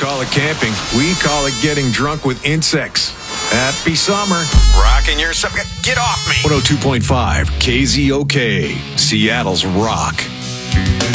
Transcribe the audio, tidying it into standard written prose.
call it camping. We call it getting drunk with insects. Happy summer. Rocking your summer. Get off me. 102.5 KZOK, Seattle's rock.